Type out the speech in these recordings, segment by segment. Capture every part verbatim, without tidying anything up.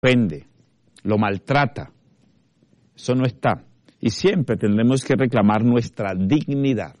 ofende, lo maltrata. Eso no está. Y siempre tendremos que reclamar nuestra dignidad.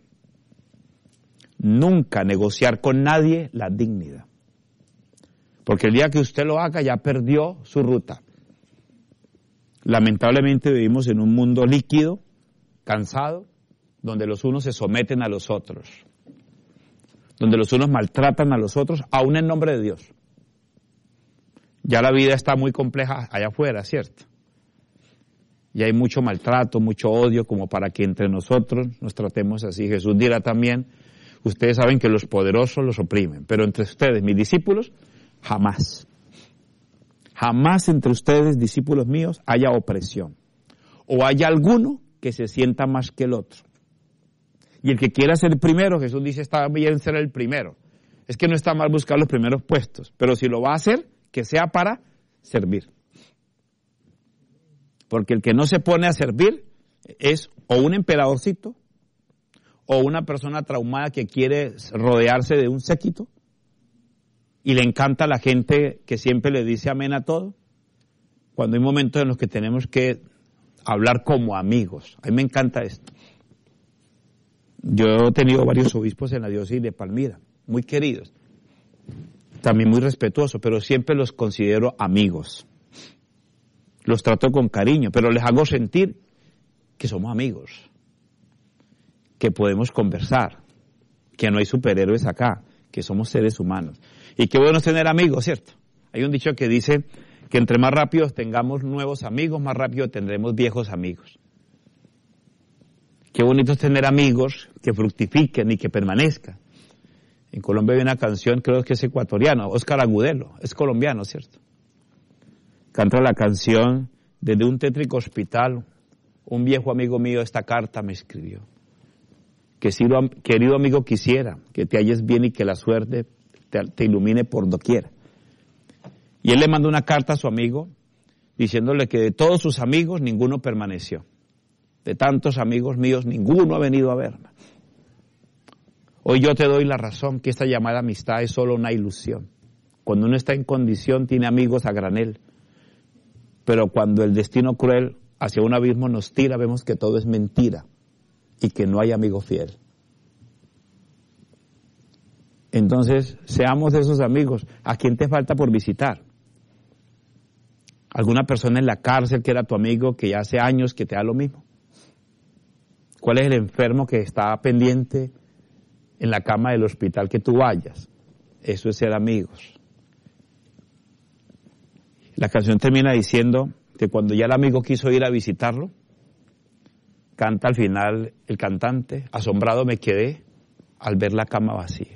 Nunca negociar con nadie la dignidad. Porque el día que usted lo haga ya perdió su ruta. Lamentablemente vivimos en un mundo líquido, cansado, donde los unos se someten a los otros. Donde los unos maltratan a los otros, aún en nombre de Dios. Ya la vida está muy compleja allá afuera, ¿cierto? Y hay mucho maltrato, mucho odio, como para que entre nosotros nos tratemos así. Jesús dirá también, ustedes saben que los poderosos los oprimen, pero entre ustedes, mis discípulos, jamás. Jamás entre ustedes, discípulos míos, haya opresión. O haya alguno que se sienta más que el otro. Y el que quiera ser el primero, Jesús dice, está bien ser el primero. Es que no está mal buscar los primeros puestos, pero si lo va a hacer, que sea para servir. Porque el que no se pone a servir es o un emperadorcito, o una persona traumada que quiere rodearse de un séquito, y le encanta a la gente que siempre le dice amén a todo, cuando hay momentos en los que tenemos que hablar como amigos. A mí me encanta esto. Yo he tenido varios obispos en la diócesis de Palmira, muy queridos, también muy respetuosos, pero siempre los considero amigos. Los trato con cariño, pero les hago sentir que somos amigos, que podemos conversar, que no hay superhéroes acá, que somos seres humanos. Y qué bueno es tener amigos, ¿cierto? Hay un dicho que dice que entre más rápido tengamos nuevos amigos, más rápido tendremos viejos amigos. Qué bonito es tener amigos que fructifiquen y que permanezcan. En Colombia hay una canción, creo que es ecuatoriano, Óscar Agudelo, es colombiano, ¿cierto? Canta la canción, desde un tétrico hospital, un viejo amigo mío esta carta me escribió. Que si lo, querido amigo, quisiera que te halles bien y que la suerte te, te ilumine por doquiera. Y él le mandó una carta a su amigo, diciéndole que de todos sus amigos, ninguno permaneció. De tantos amigos míos, ninguno ha venido a verme. Hoy yo te doy la razón que esta llamada amistad es solo una ilusión. Cuando uno está en condición, tiene amigos a granel. Pero cuando el destino cruel hacia un abismo nos tira, vemos que todo es mentira y que no hay amigo fiel. Entonces, seamos de esos amigos. ¿A quién te falta por visitar? ¿Alguna persona en la cárcel que era tu amigo que ya hace años que te da lo mismo? ¿Cuál es el enfermo que está pendiente en la cama del hospital que tú vayas? Eso es ser amigos. La canción termina diciendo que cuando ya el amigo quiso ir a visitarlo, canta al final el cantante, asombrado me quedé al ver la cama vacía.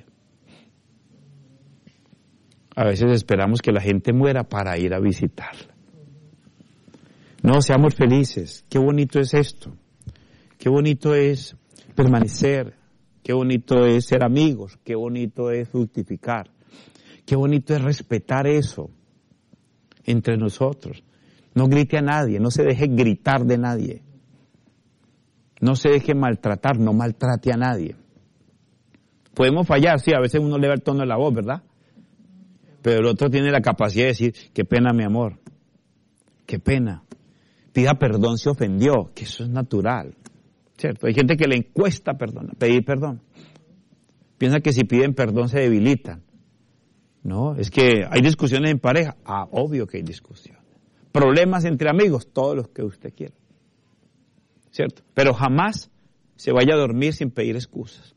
A veces esperamos que la gente muera para ir a visitarla. No, seamos felices. Qué bonito es esto. Qué bonito es permanecer. Qué bonito es ser amigos. Qué bonito es fructificar. Qué bonito es respetar eso entre nosotros. No grite a nadie, no se deje gritar de nadie. No se deje maltratar, no maltrate a nadie. Podemos fallar, sí, a veces uno le va el tono de la voz, ¿verdad? Pero el otro tiene la capacidad de decir, qué pena mi amor, qué pena. Pida perdón si ofendió, que eso es natural, ¿cierto? Hay gente que le cuesta perdón, pedir perdón. Piensa que si piden perdón se debilitan. No, es que hay discusiones en pareja. Ah, obvio que hay discusiones. Problemas entre amigos, todos los que usted quiera. ¿Cierto? Pero jamás se vaya a dormir sin pedir excusas.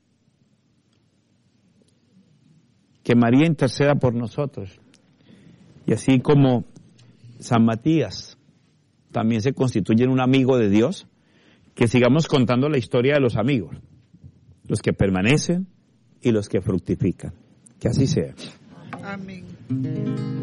Que María interceda por nosotros. Y así como San Matías también se constituye en un amigo de Dios, que sigamos contando la historia de los amigos, los que permanecen y los que fructifican. Que así sea. Amén.